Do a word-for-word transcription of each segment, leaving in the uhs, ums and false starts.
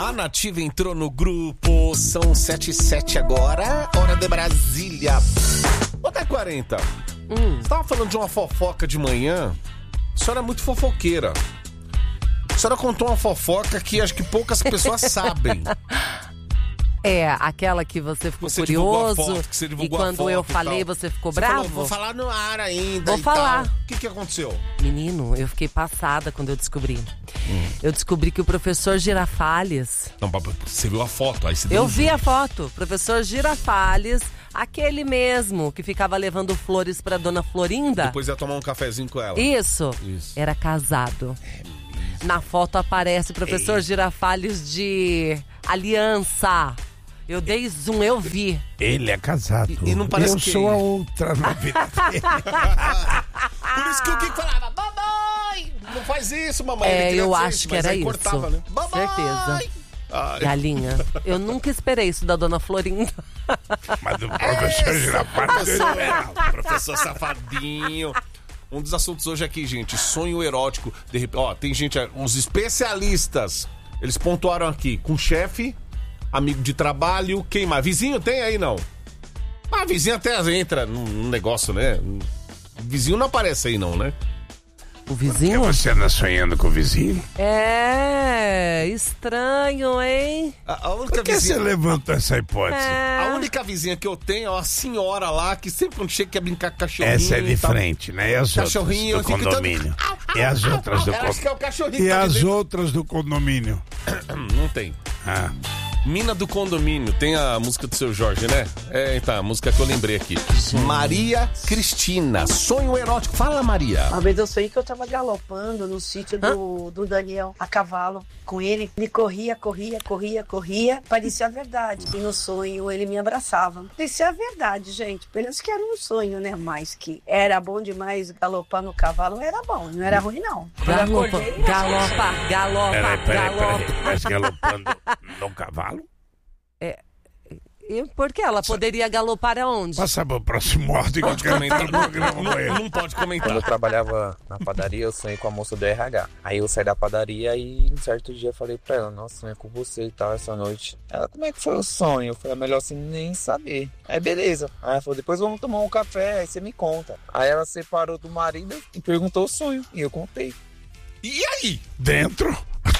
A Nativa entrou no grupo, são sete e sete agora, hora de Brasília. Outra é quarenta. Hum. Você tava falando de uma fofoca de manhã, a senhora é muito fofoqueira. A senhora contou uma fofoca que acho que poucas pessoas sabem. É, aquela que você ficou você curioso foto, que você e quando eu falei e você ficou você bravo? Falou, vou falar no ar ainda. Vou e falar. Tal. O que que aconteceu? Menino, eu fiquei passada quando eu descobri. Hum. Eu descobri que o professor Girafales... Não, você viu a foto? Aí você deu eu um vi jeito. a foto. Professor Girafales, aquele mesmo que ficava levando flores pra dona Florinda. Depois ia tomar um cafezinho com ela. Isso. Isso. Era casado. É Na foto aparece o professor Ei. Girafales de aliança. Eu dei zoom, eu vi. Ele é casado. E, e não parece eu que... sou a outra na vida dele. Por isso que o Kiko falava, mamãe, não faz isso, mamãe. É, eu acho isso, que era isso. Cortava, né? Certeza. Ai. Galinha, eu nunca esperei isso da dona Florinda. Mas o professor Girafales... Professor, professor safadinho. Um dos assuntos hoje aqui, gente, sonho erótico. De repente, ó, tem gente, os especialistas, eles pontuaram aqui, com chefe, amigo de trabalho, quem mais? Vizinho tem aí, não? Ah, vizinho até entra num negócio, né? Vizinho não aparece aí, não, né? O vizinho? Por que você anda sonhando com o vizinho? É, estranho, hein? A, a única Por que vizinha... você levantou essa hipótese? É... A única vizinha que eu tenho é uma senhora lá que sempre quando chega quer brincar com cachorrinho. Essa é de tal. frente, né? E as Cachorrinho, outras do condomínio? Tanto... E as outras do condomínio? condomínio? E as outras do condomínio? Não tem. Ah. Mina do Condomínio, tem a música do seu Jorge, né? É, tá, a música que eu lembrei aqui. Gente. Maria Cristina, sonho erótico. Fala, Maria. Uma vez eu sonhei que eu tava galopando no sítio do, do Daniel, a cavalo, com ele. Ele corria, corria, corria, corria. Parecia a verdade. E no sonho ele me abraçava. Parecia a verdade, gente. Parece que era um sonho, né? Mas que era bom demais galopar no cavalo. Era bom, não era ruim, não. Galopa, galopa, galopa, Peraí, peraí, galopa. peraí. Mas galopando no cavalo? É, e por que ela poderia galopar aonde? Passa pro próximo áudio que eu quero comentar no programa. Não, não pode comentar. Quando eu trabalhava na padaria, eu sonhei com a moça do R H. Aí eu saí da padaria e um certo dia eu falei pra ela, nossa, sonhei com você e tal essa noite. Ela, como é que foi o sonho? Eu falei, é melhor assim nem saber. Aí beleza. Aí ela falou, depois vamos tomar um café, aí você me conta. Aí ela separou do marido e perguntou o sonho. E eu contei. E aí? Dentro?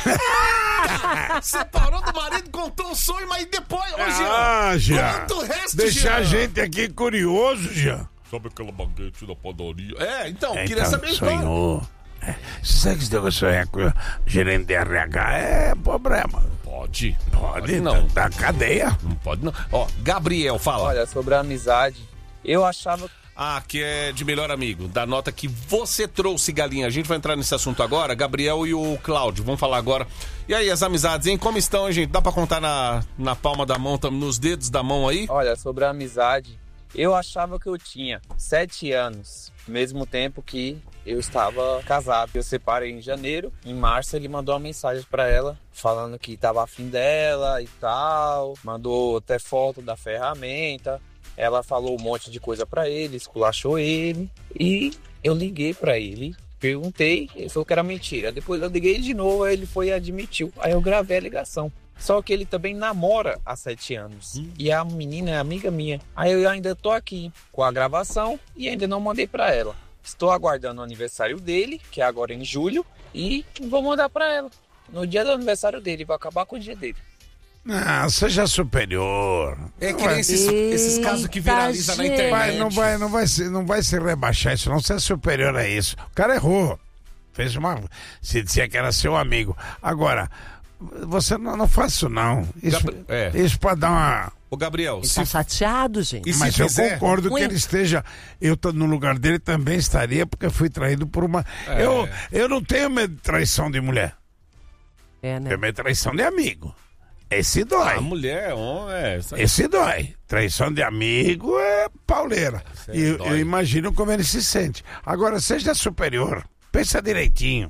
Separou do marido, contou o sonho, mas depois, ô Jean, ah, Jean, conta o resto, deixa Jean. a gente aqui curioso, Jean. Sabe aquela baguete da padaria? É, então, é, queria então, saber. Sonhou. É. Você sabe que esse negócio sonhar com o gerente de R H é problema. Pode. Pode, pode não. Da, da cadeia. Não pode não. Ó, Gabriel, fala. Olha, sobre a amizade, eu achava... Ah, que é de melhor amigo, da nota que você trouxe, Galinha. A gente vai entrar nesse assunto agora, Gabriel e o Cláudio, vamos falar agora. E aí, as amizades, hein? Como estão, hein, gente? Dá pra contar na, na palma da mão, nos dedos da mão aí? Olha, sobre a amizade, eu achava que eu tinha sete anos, mesmo tempo que eu estava casado. Eu separei em janeiro, em março ele mandou uma mensagem pra ela, falando que tava afim dela e tal, mandou até foto da ferramenta. Ela falou um monte de coisa pra ele, esculachou ele. E eu liguei pra ele, perguntei, ele falou que era mentira. Depois eu liguei de novo, aí ele foi e admitiu. Aí eu gravei a ligação. Só que ele também namora há sete anos. Hum. E a menina é amiga minha. Aí eu ainda tô aqui com a gravação e ainda não mandei pra ela. Estou aguardando o aniversário dele, que é agora em julho. E vou mandar pra ela. No dia do aniversário dele, vai acabar com o dia dele. Não, seja superior. É que nem esses, esses casos que viralizam na internet. Vai, não, vai, não, vai se, não vai se rebaixar isso, não. Você é superior a isso. O cara errou. Fez uma... Se dizia que era seu amigo. Agora, você não, não faz isso, não. Isso, Gabri... é. isso pode dar uma... Ô, Gabriel... Ele se... tá chateado, gente. E mas eu fizer... concordo Ui. que ele esteja... Eu tô no lugar dele também estaria, porque fui traído por uma... É. Eu, eu não tenho medo de traição de mulher. É, né? Tenho medo de traição de amigo. Esse dói. A mulher, oh, é... Esse dói. Traição de amigo é pauleira. É, e eu, eu imagino como ele se sente. Agora, seja superior. Pensa direitinho.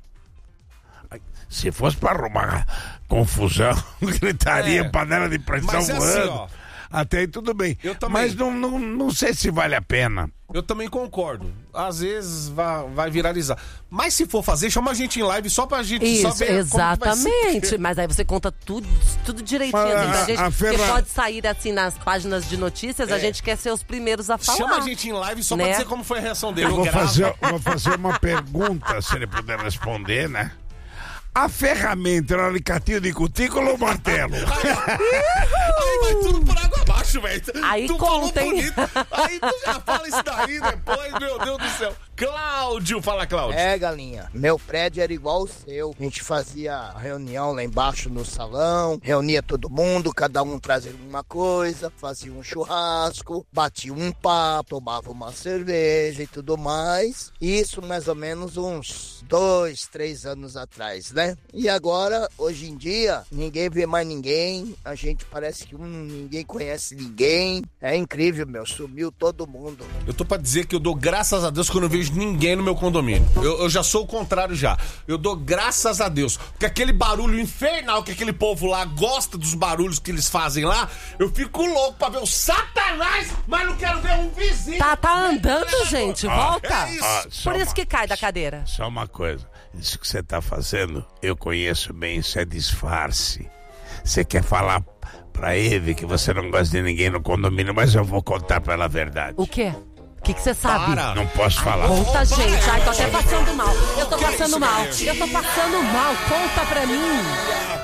Se fosse para arrumar confusão, gritaria, é. panela de pressão Mas é voando. assim, ó. Até aí tudo bem. Eu também. Mas não, não, não sei se vale a pena. Eu também concordo. Às vezes vai, vai viralizar. Mas se for fazer, chama a gente em live só pra gente Isso, saber exatamente. Mas aí você conta tudo, tudo direitinho Mas assim, pra a- gente. a Porque Ferra- pode sair assim nas páginas de notícias, a É. gente quer ser os primeiros a falar. Chama a gente em live só né? pra dizer como foi a reação dele. Eu vou gravo. fazer, vou fazer uma pergunta, se ele puder responder, né? A ferramenta era alicatinho de cutícula ou martelo? Aí vai tudo por água abaixo, velho. Aí tu conta, falou hein? bonito. Aí tu já fala isso daí depois, meu Deus do céu. Cláudio, fala, Cláudio. É, galinha, meu prédio era igual o seu. A gente fazia reunião lá embaixo no salão, reunia todo mundo, cada um trazia uma coisa, fazia um churrasco, batia um papo, tomava uma cerveja e tudo mais. Isso mais ou menos uns dois, três anos atrás, né? E agora, hoje em dia, ninguém vê mais ninguém, a gente parece que um, ninguém conhece ninguém. É incrível, meu, sumiu todo mundo. Eu tô pra dizer que eu dou graças a Deus que eu não vejo ninguém no meu condomínio. Eu, eu já sou o contrário já. Eu dou graças a Deus. Porque aquele barulho infernal que aquele povo lá gosta dos barulhos que eles fazem lá, eu fico louco pra ver o Satanás, mas não quero ver um vizinho. Tá, tá andando, gente, volta. É isso. Ah, só Por isso uma- que cai da cadeira. Só uma coisa, isso que você tá fazendo, eu conheço bem, isso é disfarce. Você quer falar pra Eve que você não gosta de ninguém no condomínio, mas eu vou contar pra ela a verdade. O quê? O que que você sabe? Para. Não posso falar. Conta, gente. Ai, tô até Para. passando mal. Eu tô Que passando isso, mal. Gabriel? Eu tô passando mal. Conta pra mim.